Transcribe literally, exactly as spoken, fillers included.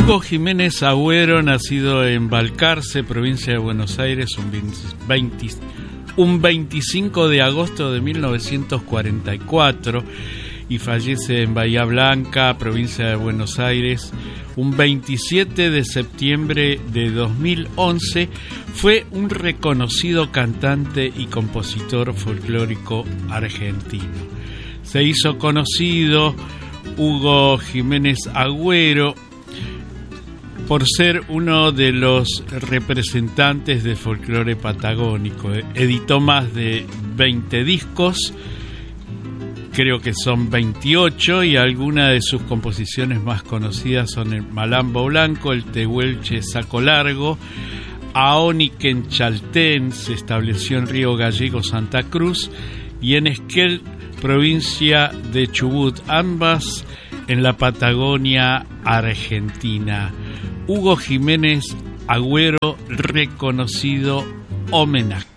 Hugo Jiménez Agüero, nacido en Balcarce, provincia de Buenos Aires, un, veinte, un veinticinco de agosto de mil novecientos cuarenta y cuatro, y fallece en Bahía Blanca, provincia de Buenos Aires, un veintisiete de septiembre de dos mil once, fue un reconocido cantante y compositor folclórico argentino. Se hizo conocido Hugo Jiménez Agüero por ser uno de los representantes del folclore patagónico. Editó más de veinte discos, creo que son veintiocho, y algunas de sus composiciones más conocidas son el Malambo Blanco, el Tehuelche Saco Largo, Aoniquen Chaltén, se estableció en Río Gallego, Santa Cruz, y en Esquel, provincia de Chubut, ambas en la Patagonia Argentina. Hugo Jiménez Agüero, reconocido homenaje.